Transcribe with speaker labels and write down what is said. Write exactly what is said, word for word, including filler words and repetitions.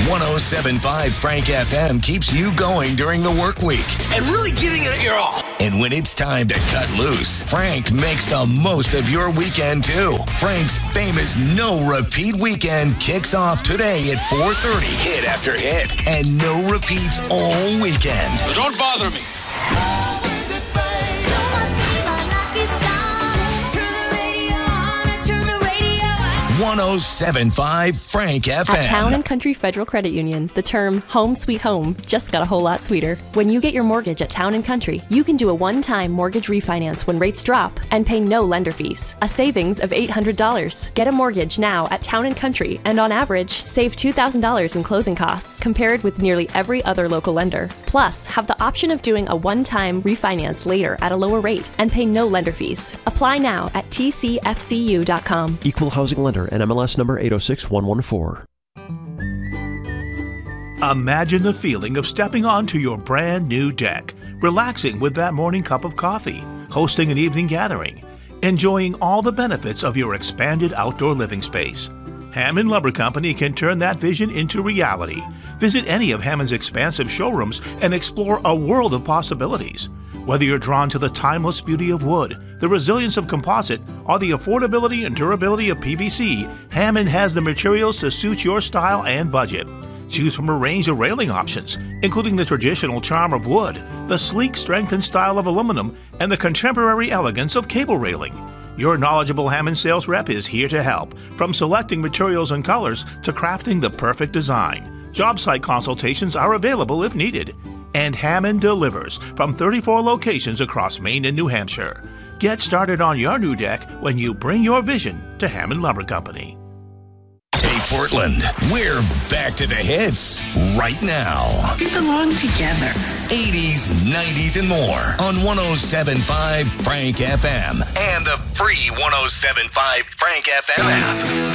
Speaker 1: one oh seven point five Frank F M keeps you going during the work week.
Speaker 2: And really giving it your all.
Speaker 1: And when it's time to cut loose, Frank makes the most of your weekend too. Frank's famous no repeat weekend kicks off today at four thirty, hit after hit, and no repeats all weekend.
Speaker 2: Don't bother me.
Speaker 1: one oh seven point five Frank F M.
Speaker 3: At Town and Country Federal Credit Union, the term home sweet home just got a whole lot sweeter. When you get your mortgage at Town and Country, you can do a one-time mortgage refinance when rates drop and pay no lender fees. A savings of eight hundred dollars. Get a mortgage now at Town and Country and on average, save two thousand dollars in closing costs compared with nearly every other local lender. Plus, have the option of doing a one-time refinance later at a lower rate and pay no lender fees. Apply now at T C F C U dot com.
Speaker 4: Equal housing lender and M L S number eight oh six one one four.
Speaker 5: Imagine the feeling of stepping onto your brand new deck, relaxing with that morning cup of coffee, hosting an evening gathering, enjoying all the benefits of your expanded outdoor living space. Hammond Lumber Company can turn that vision into reality. Visit any of Hammond's expansive showrooms and explore a world of possibilities. Whether you're drawn to the timeless beauty of wood, the resilience of composite, or the affordability and durability of P V C, Hammond has the materials to suit your style and budget. Choose from a range of railing options, including the traditional charm of wood, the sleek strength and style of aluminum, and the contemporary elegance of cable railing. Your knowledgeable Hammond sales rep is here to help, from selecting materials and colors to crafting the perfect design. Job site consultations are available if needed. And Hammond delivers from thirty-four locations across Maine and New Hampshire. Get started on your new deck when you bring your vision to Hammond Lumber Company.
Speaker 1: Hey, Portland, we're back to the hits right now.
Speaker 6: We belong together.
Speaker 1: eighties, nineties, and more on one oh seven point five Frank F M and the free one oh seven point five Frank F M app.